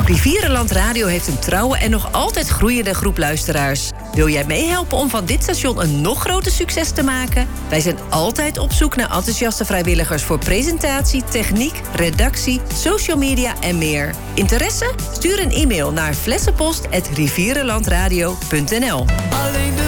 Rivierenland Radio heeft een trouwe en nog altijd groeiende groep luisteraars. Wil jij meehelpen om van dit station een nog groter succes te maken? Wij zijn altijd op zoek naar enthousiaste vrijwilligers voor presentatie, techniek, redactie, social media en meer. Interesse? Stuur een e-mail naar flessenpost@rivierenlandradio.nl. Alleen de